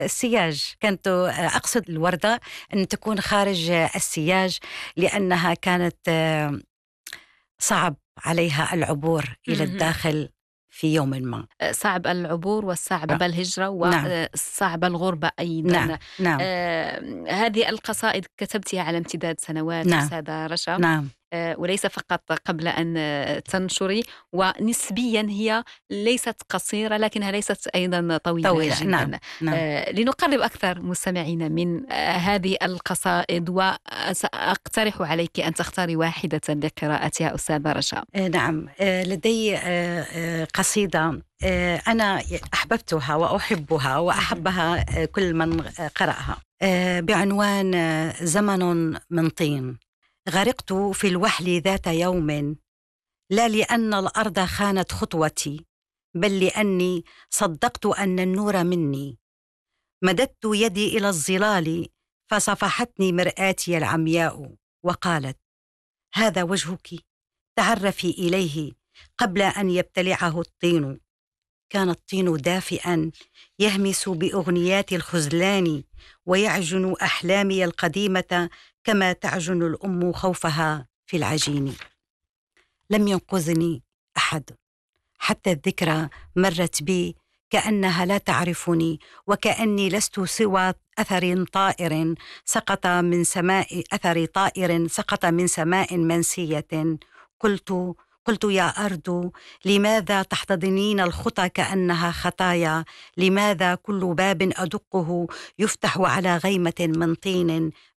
السياج. كنت أقصد الوردة أن تكون خارج السياج، لأنها كانت صعب عليها العبور إلى الداخل في يوم ما. صعب العبور والصعب الهجرة نعم. والصعب الغربة أيضا. نعم. نعم. هذه القصائد كتبتها على امتداد سنوات نعم. أستاذة رشا. نعم. وليس فقط قبل أن تنشري، ونسبيا هي ليست قصيرة لكنها ليست أيضا طويلة جدا. نعم. نعم. لنقرب أكثر مستمعينا من هذه القصائد، وسأقترح عليك أن تختاري واحدة لقراءتها أستاذة رشا. نعم. لدي قصيدة أنا أحببتها وأحبها وأحبها كل من قرأها، بعنوان زمن من طين. غرقت في الوحل ذات يوم، لا لأن الأرض خانت خطوتي، بل لأني صدقت أن النور مني. مددت يدي إلى الظلال، فصفحتني مرآتي العمياء وقالت: هذا وجهك، تعرفي إليه قبل أن يبتلعه الطين. كان الطين دافئا يهمس بأغنيات الخذلان، ويعجن أحلامي القديمة كما تعجن الأم خوفها في العجين. لم ينقذني أحد، حتى الذكرى مرت بي كأنها لا تعرفني، وكأني لست سوى أثر طائر سقط من سماء، أثر طائر سقط من سماء منسية. قلت يا أرض، لماذا تحتضنين الخطى كأنها خطايا؟ لماذا كل باب أدقه يفتح على غيمة من طين؟